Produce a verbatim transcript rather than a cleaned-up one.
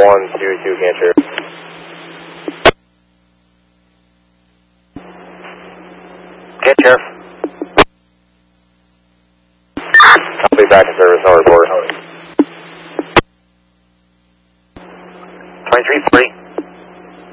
one two two cancer. Get Sheriff. I'll be back in service, no report. twenty-three three.